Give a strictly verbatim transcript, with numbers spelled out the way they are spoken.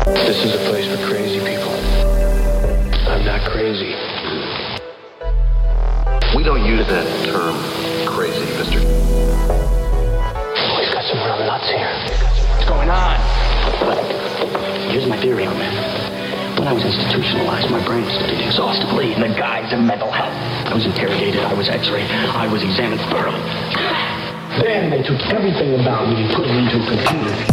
This is a place for crazy people. I'm not crazy. We don't use that term crazy, mister. We've got some real nuts here. What's going on? Here's my theory on that. When I was institutionalized, my brain was studied exhaustively in the guise of mental health. I was interrogated, I was x-rayed, I was examined thoroughly. Then they took everything about me and put it into a computer.